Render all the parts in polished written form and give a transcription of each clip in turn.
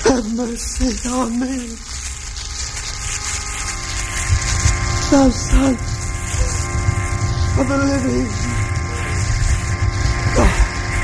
have mercy on me. Thou Son of the living God.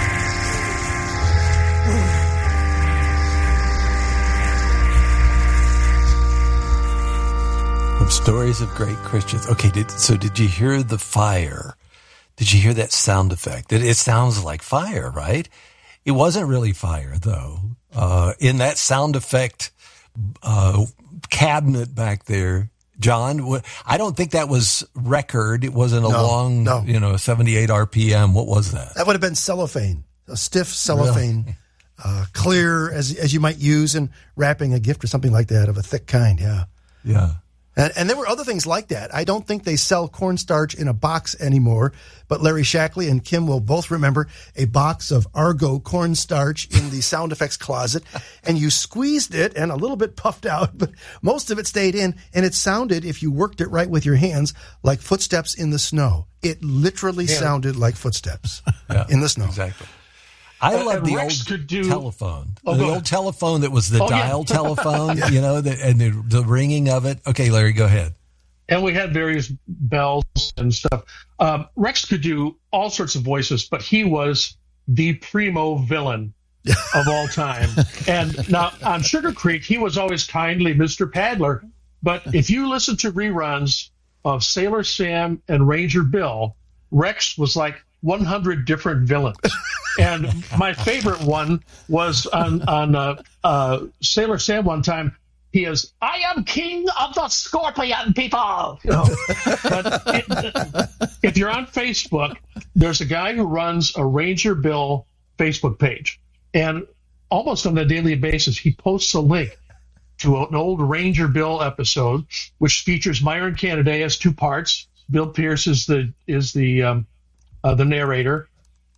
From Stories of Great Christians. Okay, did you hear the fire? Did you hear that sound effect? It sounds like fire, right? It wasn't really fire, though. In that sound effect cabinet back there, John, I don't think that was record. It wasn't a long, 78 RPM. What was that? That would have been cellophane, a stiff cellophane, really? Clear as you might use in wrapping a gift or something like that, of a thick kind. Yeah. Yeah. And there were other things like that. I don't think they sell cornstarch in a box anymore, but Larry Shackley and Kim will both remember a box of Argo cornstarch in the sound effects closet, and you squeezed it and a little bit puffed out, but most of it stayed in, and it sounded, if you worked it right with your hands, like footsteps in the snow. It literally sounded like footsteps in the snow. Exactly. I love the old telephone. The old telephone that was the dial telephone, and the ringing of it. Okay, Larry, go ahead. And we had various bells and stuff. Rex could do all sorts of voices, but he was the primo villain of all time. And now on Sugar Creek, he was always kindly Mr. Paddler. But if you listen to reruns of Sailor Sam and Ranger Bill, Rex was like 100 different villains. And my favorite one was on Sailor Sam one time. He is, I am king of the scorpion people. But if you're on Facebook, there's a guy who runs a Ranger Bill Facebook page. And almost on a daily basis, he posts a link to an old Ranger Bill episode, which features Myron Canaday as two parts. Bill Pierce is the narrator.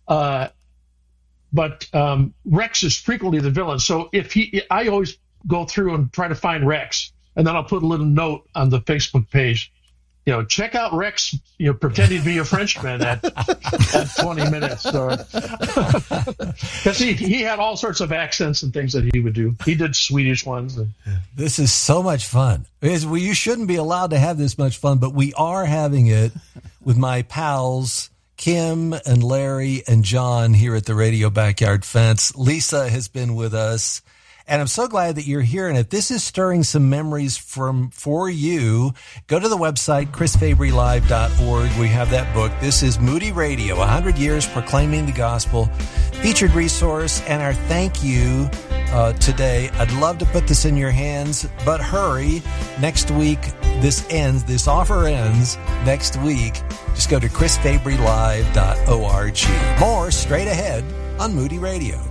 But Rex is frequently the villain. So I always go through and try to find Rex, and then I'll put a little note on the Facebook page. Check out Rex, pretending to be a Frenchman at 20 minutes. Because he had all sorts of accents and things that he would do. He did Swedish ones. This is so much fun. You shouldn't be allowed to have this much fun, but we are having it with my pals, Kim and Larry and John here at the Radio Backyard Fence. Lisa has been with us, and I'm so glad that you're here. And if this is stirring some memories for you, go to the website, chrisfabrylive.org. We have that book. This is Moody Radio, 100 Years Proclaiming the Gospel, featured resource, and our thank you today. I'd love to put this in your hands, but hurry. Next week, this offer ends next week. Just go to chrisfabrylive.org. More straight ahead on Moody Radio.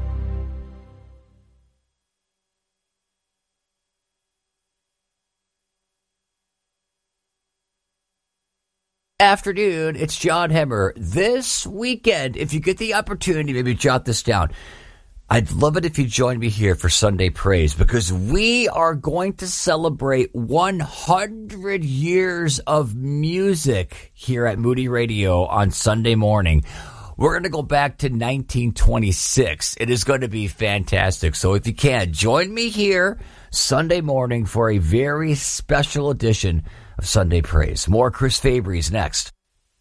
Afternoon, it's John Hemmer. This weekend, if you get the opportunity, maybe jot this down. I'd love it if you join me here for Sunday Praise, because we are going to celebrate 100 years of music here at Moody Radio on Sunday morning. We're going to go back to 1926. It is going to be fantastic. So if you can, join me here Sunday morning for a very special edition of Sunday Praise. More Chris Fabry's next.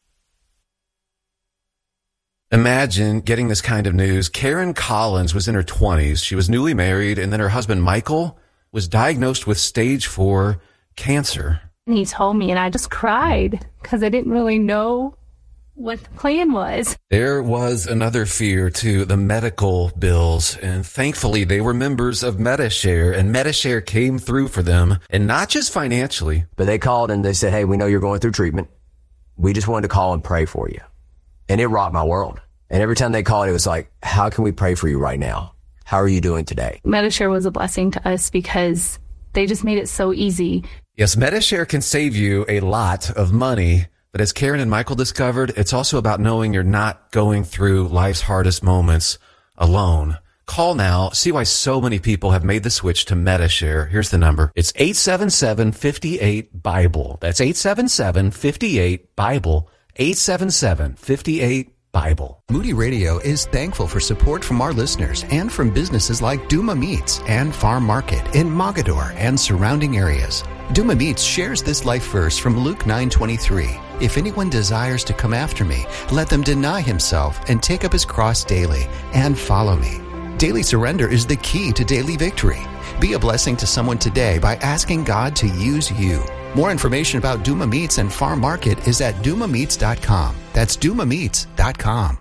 Imagine getting this kind of news. Karen Collins was in her 20s. She was newly married, and then her husband, Michael, was diagnosed with stage 4 cancer. And he told me, and I just cried because I didn't really know what the plan was. There was another fear, too, the medical bills. And thankfully, they were members of Medi-Share, and Medi-Share came through for them, and not just financially. But they called and they said, hey, we know you're going through treatment. We just wanted to call and pray for you. And it rocked my world. And every time they called, it was like, how can we pray for you right now? How are you doing today? Medi-Share was a blessing to us because they just made it so easy. Yes, Medi-Share can save you a lot of money. But as Karen and Michael discovered, it's also about knowing you're not going through life's hardest moments alone. Call now. See why so many people have made the switch to Medi-Share. Here's the number. It's 877-58-BIBLE. That's 877-58-BIBLE. 877-58-BIBLE. Bible. Moody Radio is thankful for support from our listeners and from businesses like Duma Meats and Farm Market in Mogador and surrounding areas. Duma Meats shares this life verse from Luke 9:23. If anyone desires to come after me, let them deny himself and take up his cross daily and follow me. Daily surrender is the key to daily victory. Be a blessing to someone today by asking God to use you. More information about Duma Meats and Farm Market is at dumameats.com. That's dumameats.com.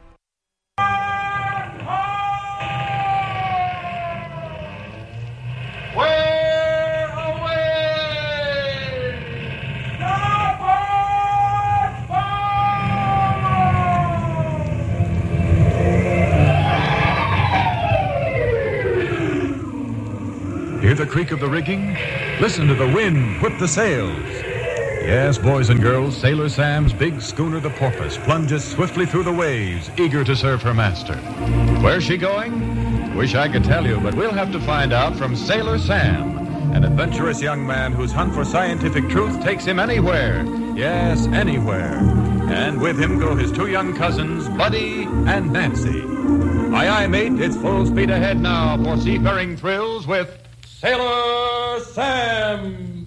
Hear the creak of the rigging? Listen to the wind whip the sails. Yes, boys and girls, Sailor Sam's big schooner, the Porpoise, plunges swiftly through the waves, eager to serve her master. Where's she going? Wish I could tell you, but we'll have to find out from Sailor Sam, an adventurous young man whose hunt for scientific truth takes him anywhere. Yes, anywhere. And with him go his two young cousins, Buddy and Nancy. Aye, aye, mate, it's full speed ahead now for seafaring thrills with Sailor Sam.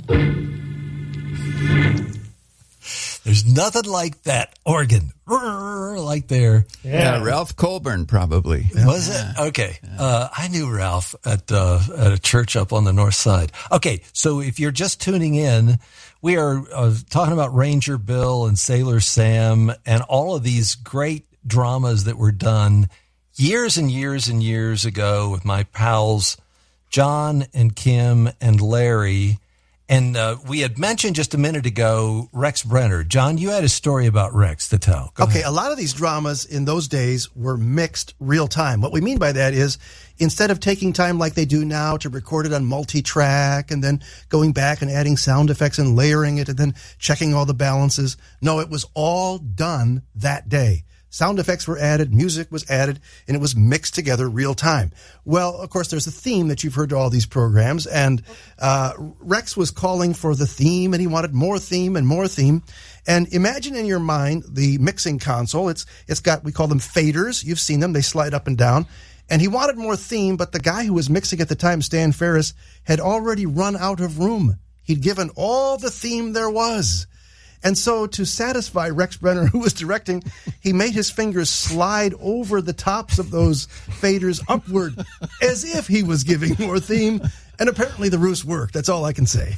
There's nothing like that organ. Like there. Yeah, Ralph Colburn probably. Was it? Okay. I knew Ralph at a church up on the north side. Okay, so if you're just tuning in, we are talking about Ranger Bill and Sailor Sam and all of these great dramas that were done years and years and years ago with my pals John and Kim and Larry. And we had mentioned just a minute ago Rex Brenner. John, you had a story about Rex to tell. Go ahead. A lot of these dramas in those days were mixed real time. What we mean by that is instead of taking time like they do now to record it on multi-track and then going back and adding sound effects and layering it and then checking all the balances, no, it was all done that day. Sound effects were added, music was added, and it was mixed together real time. Well, of course, there's a theme that you've heard to all these programs, and Rex was calling for the theme, and he wanted more theme and more theme. And imagine in your mind the mixing console. It's got, we call them faders. You've seen them. They slide up and down. And he wanted more theme, but the guy who was mixing at the time, Stan Ferris, had already run out of room. He'd given all the theme there was. And so to satisfy Rex Brenner, who was directing, he made his fingers slide over the tops of those faders upward as if he was giving more theme. And apparently the ruse worked. That's all I can say.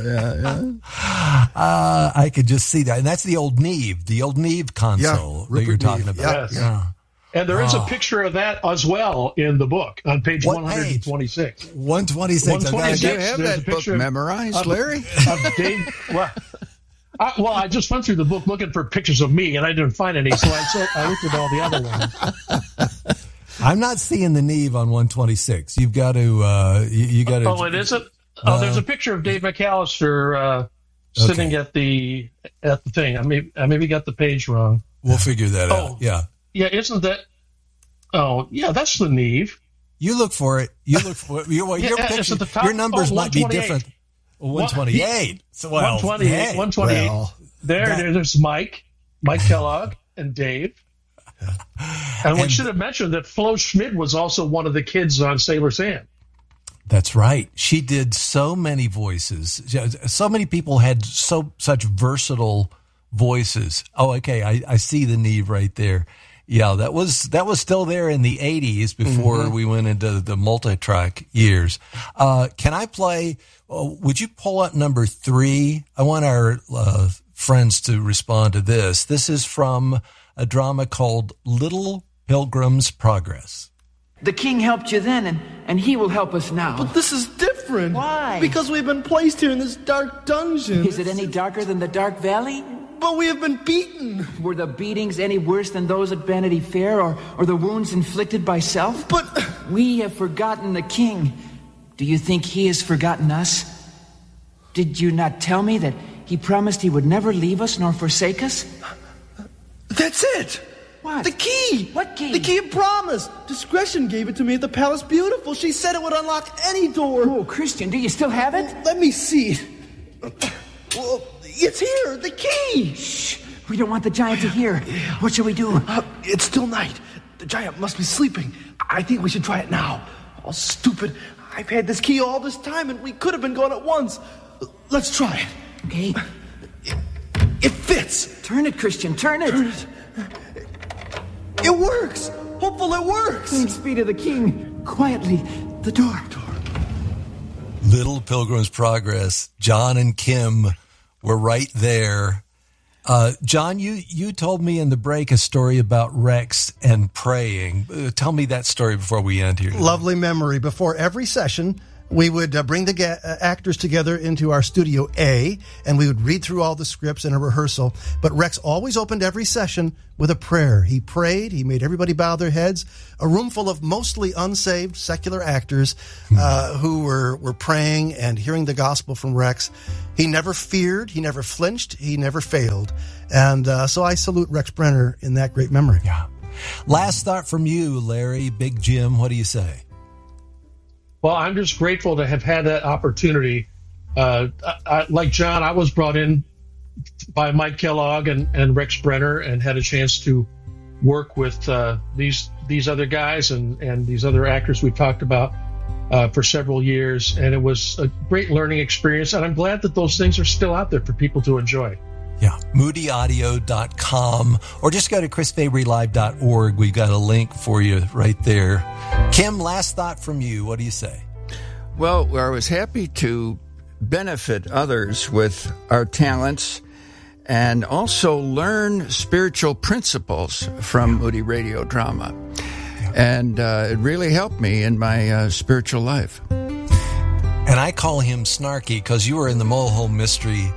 I could just see that. And that's the old Neve console that you're talking about. Yes. Yeah. And there is a picture of that as well in the book on page 126. 126. Did you have that book memorized, Larry? I just went through the book looking for pictures of me, and I didn't find any, so I looked at all the other ones. I'm not seeing the Neve on 126. You've got to. You got to. Oh, it isn't. There's a picture of Dave McAllister sitting at the thing. I maybe got the page wrong. We'll figure that out. Yeah. Yeah, isn't that? Oh, yeah, that's the Neve. You look for it. Your picture, your numbers might be different. 128. So, 128. 128. Well, there's Mike Kellogg, and Dave. And we should have mentioned that Flo Schmid was also one of the kids on Sailor Sam. That's right. She did so many voices. So many people had such versatile voices. Oh, okay. I see the Neve right there. Yeah, that was still there in the 80s before we went into the multi-track years. Can I play? Would you pull up number 3? I want our friends to respond to this. This is from a drama called Little Pilgrim's Progress. The king helped you then, and he will help us now. But this is different. Why? Because we've been placed here in this dark dungeon. Is it any darker than the Dark Valley? But we have been beaten. Were the beatings any worse than those at Vanity Fair, or the wounds inflicted by self? But we have forgotten the king. Do you think he has forgotten us? Did you not tell me that he promised he would never leave us nor forsake us? That's it. What? The key. What key? The key of promise. Discretion gave it to me at the Palace Beautiful. She said it would unlock any door. Oh, Christian, do you still have it? Let me see. Well, it's here. The key. Shh. We don't want the giant to hear. What should we do? It's still night. The giant must be sleeping. I think we should try it now. Oh, stupid. I've had this key all this time, and we could have been gone at once. Let's try it. Okay. It fits. Turn it, Christian. Turn it. It works. Hopefully it works. Thanks be to the King. Quietly, the door. Little Pilgrim's Progress. John and Kim were right there. John, you told me in the break a story about Rex and praying. Tell me that story before we end here. Lovely memory. Before every session, we would bring the actors together into our studio A, and we would read through all the scripts in a rehearsal. But Rex always opened every session with a prayer. He prayed. He made everybody bow their heads. A room full of mostly unsaved secular actors who were praying and hearing the gospel from Rex. He never feared. He never flinched. He never failed. And so I salute Rex Brenner in that great memory. Yeah. Last thought from you, Larry, Big Jim. What do you say? Well, I'm just grateful to have had that opportunity. Like John, I was brought in by Mike Kellogg and Rex Brenner and had a chance to work with these other guys and these other actors we've talked about for several years. And it was a great learning experience. And I'm glad that those things are still out there for people to enjoy. Yeah, moodyaudio.com, or just go to chrisfabrylive.org. We've got a link for you right there. Kim, last thought from you. What do you say? Well, I was happy to benefit others with our talents and also learn spiritual principles from Moody Radio Drama. And it really helped me in my spiritual life. And I call him Snarky because you were in the Mulholland Mystery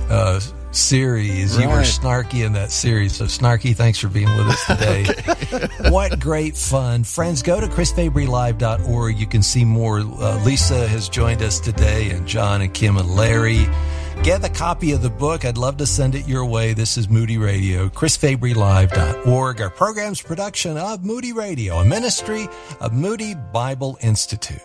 series. You were Snarky in that series. So Snarky, thanks for being with us today. Okay. What great fun. Friends, go to chrisfabrylive.org. You can see more. Lisa has joined us today, and John and Kim and Larry. Get a copy of the book. I'd love to send it your way. This is Moody Radio, chrisfabrylive.org. Our program's production of Moody Radio, a ministry of Moody Bible Institute.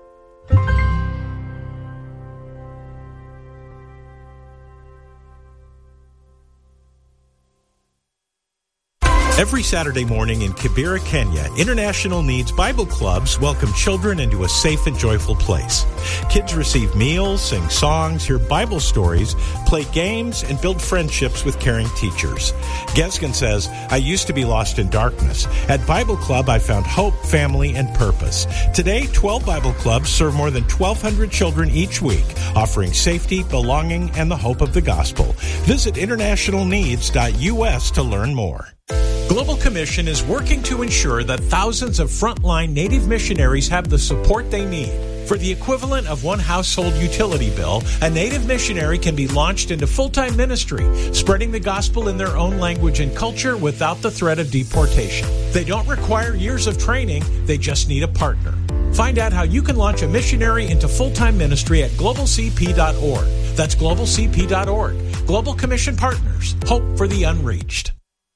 Every Saturday morning in Kibera, Kenya, International Needs Bible Clubs welcome children into a safe and joyful place. Kids receive meals, sing songs, hear Bible stories, play games, and build friendships with caring teachers. Gesgen says, I used to be lost in darkness. At Bible Club, I found hope, family, and purpose. Today, 12 Bible Clubs serve more than 1,200 children each week, offering safety, belonging, and the hope of the gospel. Visit internationalneeds.us to learn more. Global Commission is working to ensure that thousands of frontline Native missionaries have the support they need. For the equivalent of one household utility bill, a Native missionary can be launched into full-time ministry, spreading the gospel in their own language and culture without the threat of deportation. They don't require years of training, they just need a partner. Find out how you can launch a missionary into full-time ministry at globalcp.org. That's globalcp.org. Global Commission Partners. Hope for the unreached.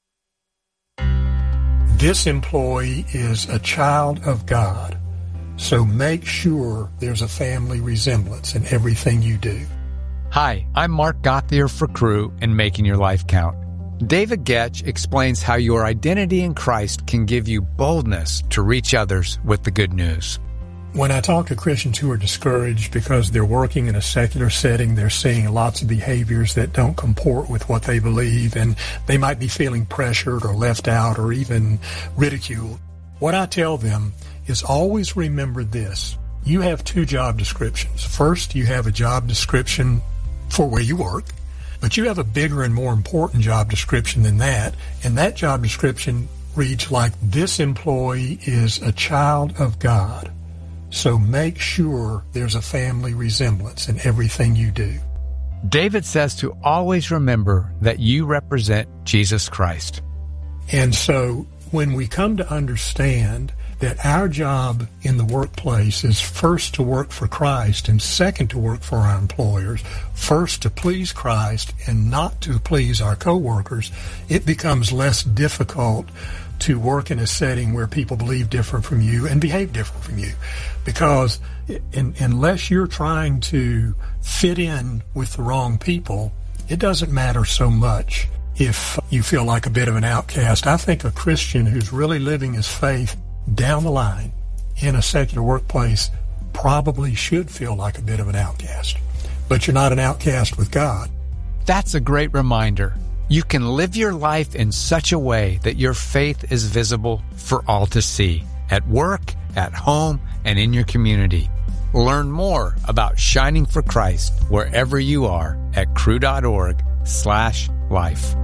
This employee is a child of God, so make sure there's a family resemblance in everything you do. Hi, I'm Mark Gauthier for Crew and Making Your Life Count. David Getch explains how your identity in Christ can give you boldness to reach others with the good news. When I talk to Christians who are discouraged because they're working in a secular setting, they're seeing lots of behaviors that don't comport with what they believe, and they might be feeling pressured or left out or even ridiculed. What I tell them is always remember this. You have two job descriptions. First, you have a job description for where you work, but you have a bigger and more important job description than that, and that job description reads like, this employee is a child of God. So make sure there's a family resemblance in everything you do. David says to always remember that you represent Jesus Christ. And so when we come to understand that our job in the workplace is first to work for Christ and second to work for our employers, first to please Christ and not to please our coworkers, it becomes less difficult to work in a setting where people believe different from you and behave different from you. Because unless you're trying to fit in with the wrong people, it doesn't matter so much if you feel like a bit of an outcast. I think a Christian who's really living his faith down the line in a secular workplace probably should feel like a bit of an outcast. But you're not an outcast with God. That's a great reminder. You can live your life in such a way that your faith is visible for all to see, at work, at home, and in your community. Learn more about shining for Christ wherever you are at cru.org/life.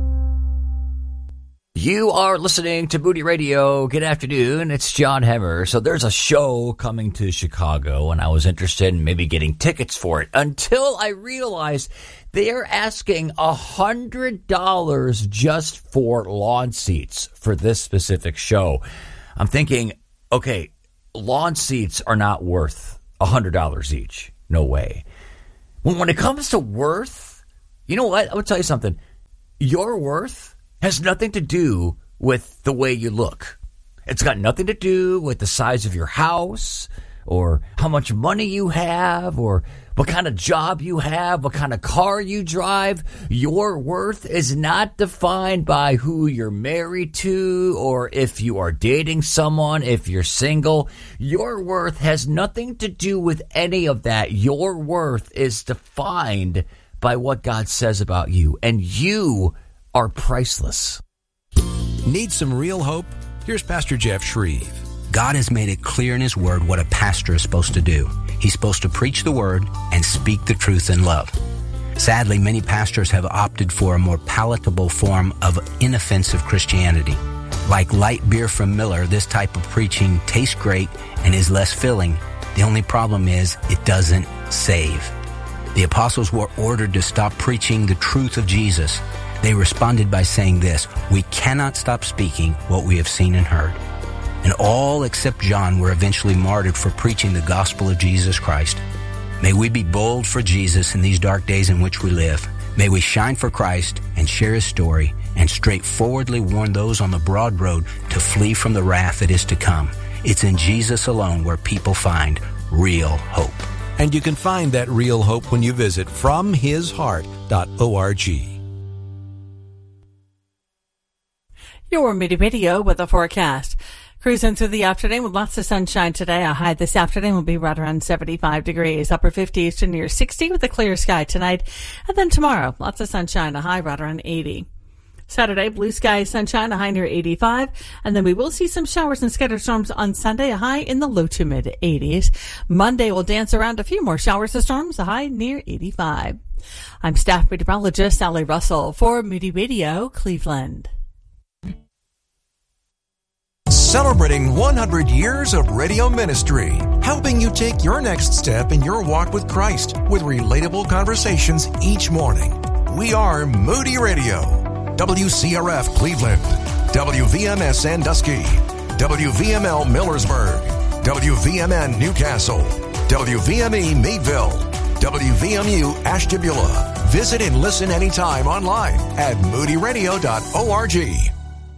You are listening to Moody Radio. Good afternoon. It's John Hemmer. So there's a show coming to Chicago, and I was interested in maybe getting tickets for it until I realized they are asking $100 just for lawn seats for this specific show. I'm thinking, okay, lawn seats are not worth $100 each. No way. When it comes to worth, you know what? I would tell you something. Your worth has nothing to do with the way you look. It's got nothing to do with the size of your house or how much money you have or what kind of job you have, what kind of car you drive. Your worth is not defined by who you're married to or if you are dating someone, if you're single. Your worth has nothing to do with any of that. Your worth is defined by what God says about you, and you are priceless. Need some real hope? Here's Pastor Jeff Shreve. God has made it clear in His Word what a pastor is supposed to do. He's supposed to preach the Word and speak the truth in love. Sadly, many pastors have opted for a more palatable form of inoffensive Christianity. Like light beer from Miller, this type of preaching tastes great and is less filling. The only problem is it doesn't save. The apostles were ordered to stop preaching the truth of Jesus. They responded by saying this, "We cannot stop speaking what we have seen and heard." And all except John were eventually martyred for preaching the gospel of Jesus Christ. May we be bold for Jesus in these dark days in which we live. May we shine for Christ and share His story and straightforwardly warn those on the broad road to flee from the wrath that is to come. It's in Jesus alone where people find real hope. And you can find that real hope when you visit FromHisHeart.org. Your Moody Radio with a forecast. Cruising through the afternoon with lots of sunshine today. A high this afternoon will be right around 75 degrees. Upper 50s to near 60 with a clear sky tonight. And then tomorrow, lots of sunshine, a high right around 80. Saturday, blue skies, sunshine, a high near 85. And then we will see some showers and scattered storms on Sunday, a high in the low to mid 80s. Monday will dance around a few more showers and storms, a high near 85. I'm staff meteorologist Sally Russell for Moody Radio, Cleveland. Celebrating 100 years of radio ministry, helping you take your next step in your walk with Christ with relatable conversations each morning. We are Moody Radio, WCRF Cleveland, WVMS Sandusky, WVML Millersburg, WVMN Newcastle, WVME Meadville, WVMU Ashtabula. Visit and listen anytime online at moodyradio.org.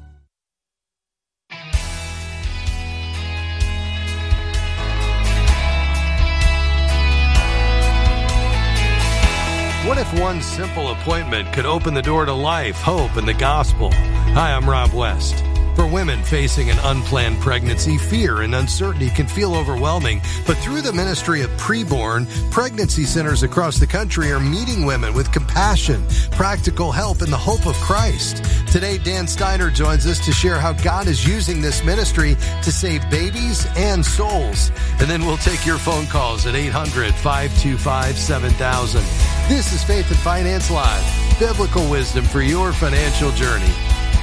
What if one simple appointment could open the door to life, hope, and the gospel? Hi, I'm Rob West. For women facing an unplanned pregnancy, fear and uncertainty can feel overwhelming. But through the ministry of Preborn, pregnancy centers across the country are meeting women with compassion, practical help, and the hope of Christ. Today, Dan Steiner joins us to share how God is using this ministry to save babies and souls. And then we'll take your phone calls at 800-525-7000. This is Faith and Finance Live, biblical wisdom for your financial journey.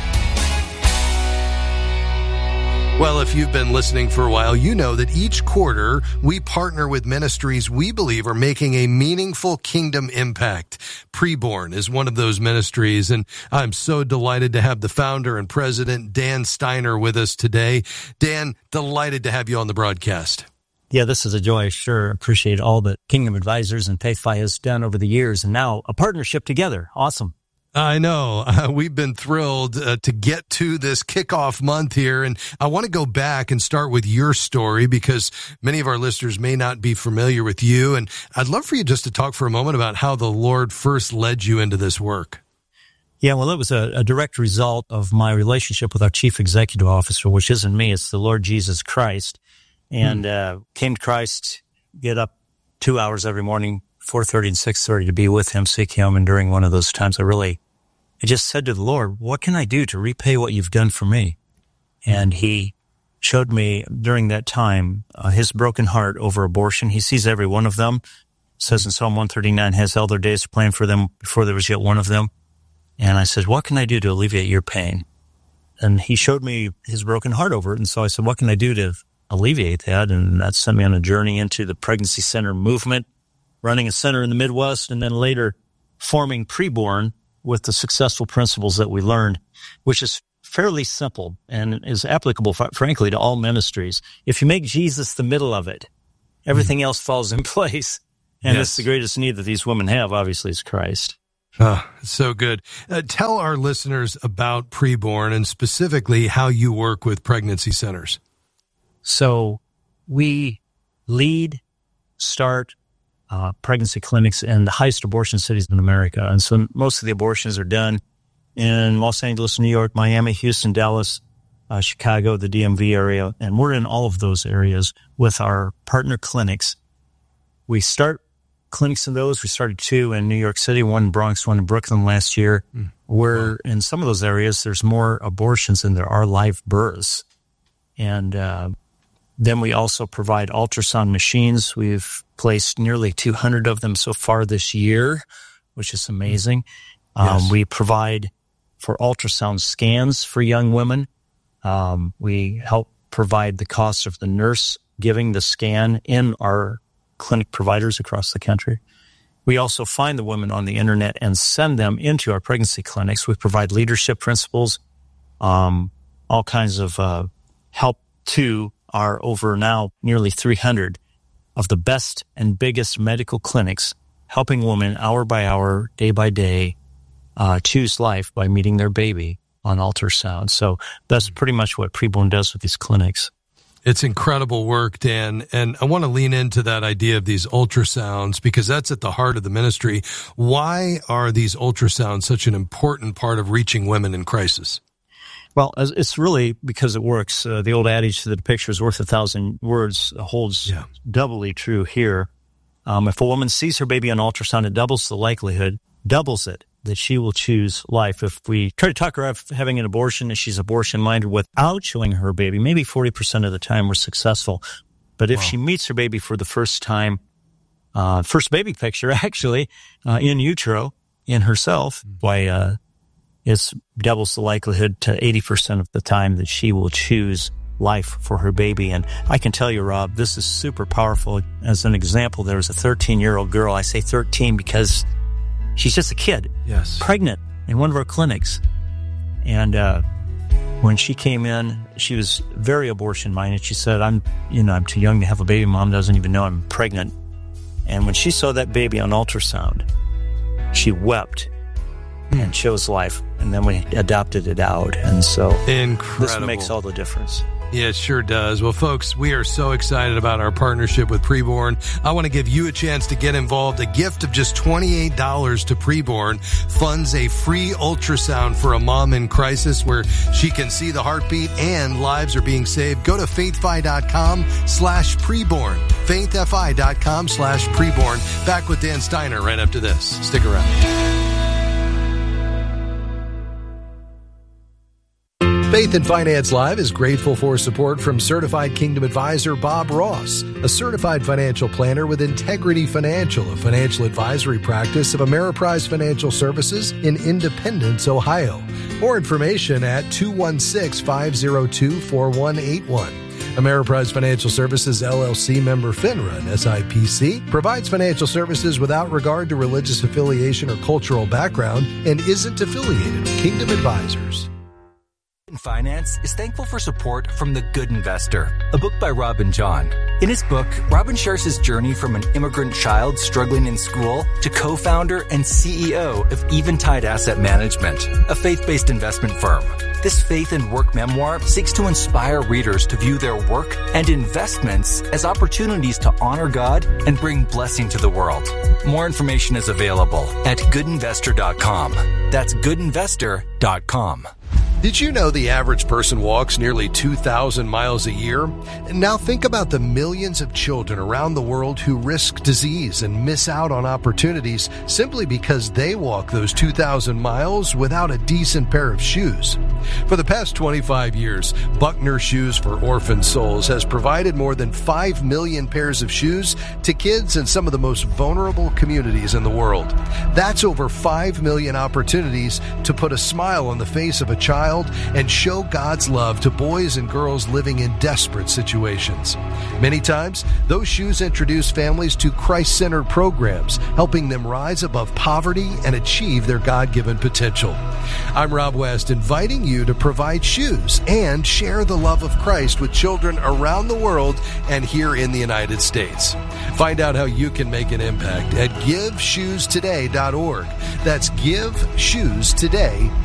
Well, if you've been listening for a while, you know that each quarter we partner with ministries we believe are making a meaningful kingdom impact. Preborn is one of those ministries, and I'm so delighted to have the founder and president, Dan Steiner, with us today. Dan, delighted to have you on the broadcast. Yeah, this is a joy. Sure. Appreciate all that Kingdom Advisors and FaithFi has done over the years, and now a partnership together. Awesome. I know. We've been thrilled to get to this kickoff month here. And I want to go back and start with your story because many of our listeners may not be familiar with you. And I'd love for you just to talk for a moment about how the Lord first led you into this work. Yeah, well, it was a direct result of my relationship with our chief executive officer, which isn't me, it's the Lord Jesus Christ. And came to Christ, get up 2 hours every morning, 4:30 and 6:30 to be with him, seek him. And during one of those times, I just said to the Lord, what can I do to repay what you've done for me? And he showed me during that time his broken heart over abortion. He sees every one of them. It says in Psalm 139, has elder days planned for them before there was yet one of them. And I said, what can I do to alleviate your pain? And he showed me his broken heart over it. And so I said, what can I do to alleviate that? And that sent me on a journey into the pregnancy center movement, running a center in the Midwest, and then later forming Preborn with the successful principles that we learned, which is fairly simple and is applicable, frankly, to all ministries. If you make Jesus the middle of it, everything else falls in place. And it's the greatest need that these women have, obviously, is Christ. So good. Tell our listeners about Preborn and specifically how you work with pregnancy centers. So we start pregnancy clinics in the highest abortion cities in America. And so most of the abortions are done in Los Angeles, New York, Miami, Houston, Dallas, Chicago, the DMV area. And we're in all of those areas with our partner clinics. We start clinics in those. We started 2 in New York City, 1 in Bronx, 1 in Brooklyn last year, where in some of those areas there's more abortions than there are live births. And then we also provide ultrasound machines. We've placed nearly 200 of them so far this year, which is amazing. We provide for ultrasound scans for young women. We help provide the cost of the nurse giving the scan in our clinic providers across the country. We also find the women on the internet and send them into our pregnancy clinics. We provide leadership principles, all kinds of help to our over now nearly 300 of the best and biggest medical clinics, helping women hour by hour, day by day, choose life by meeting their baby on ultrasound. So that's pretty much what Preborn does with these clinics. It's incredible work, Dan, and I want to lean into that idea of these ultrasounds because that's at the heart of the ministry. Why are these ultrasounds such an important part of reaching women in crisis? Well, it's really because it works. The old adage that a picture is worth 1,000 words holds doubly true here. If a woman sees her baby on ultrasound, it doubles the likelihood, that she will choose life. If we try to talk her out of having an abortion and she's abortion-minded without showing her baby, maybe 40% of the time we're successful. But if she meets her baby for the first time, first baby picture actually, in utero, in herself, it doubles the likelihood to 80% of the time that she will choose life for her baby. And I can tell you, Rob, this is super powerful. As an example, there was a 13-year-old girl. I say 13 because she's just a kid, pregnant in one of our clinics. And when she came in, she was very abortion-minded. She said, I'm too young to have a baby. Mom doesn't even know I'm pregnant. And when she saw that baby on ultrasound, she wept and chose life. And then we adopted it out. And so this makes all the difference. Yeah, it sure does. Well, folks, we are so excited about our partnership with Preborn. I want to give you a chance to get involved. A gift of just $28 to Preborn funds a free ultrasound for a mom in crisis where she can see the heartbeat and lives are being saved. Go to faithfi.com/preborn. faithfi.com/preborn. Back with Dan Steiner right after this. Stick around. Faith and Finance Live is grateful for support from Certified Kingdom Advisor Bob Ross, a certified financial planner with Integrity Financial, a financial advisory practice of Ameriprise Financial Services in Independence, Ohio. More information at 216-502-4181. Ameriprise Financial Services, LLC, member FINRA and SIPC, provides financial services without regard to religious affiliation or cultural background and isn't affiliated with Kingdom Advisors. Finance is thankful for support from The Good Investor, a book by Robin John. In his book, Robin shares his journey from an immigrant child struggling in school to co-founder and CEO of Eventide Asset Management, a faith-based investment firm. This faith and work memoir seeks to inspire readers to view their work and investments as opportunities to honor God and bring blessing to the world. More information is available at goodinvestor.com. That's goodinvestor.com. Did you know the average person walks nearly 2,000 miles a year? And now think about the millions of children around the world who risk disease and miss out on opportunities simply because they walk those 2,000 miles without a decent pair of shoes. For the past 25 years, Buckner Shoes for Orphan Souls has provided more than 5 million pairs of shoes to kids in some of the most vulnerable communities in the world. That's over 5 million opportunities to put a smile on the face of a child and show God's love to boys and girls living in desperate situations. Many times, those shoes introduce families to Christ-centered programs, helping them rise above poverty and achieve their God-given potential. I'm Rob West, inviting you to provide shoes and share the love of Christ with children around the world and here in the United States. Find out how you can make an impact at GiveShoesToday.org. That's GiveShoesToday.org.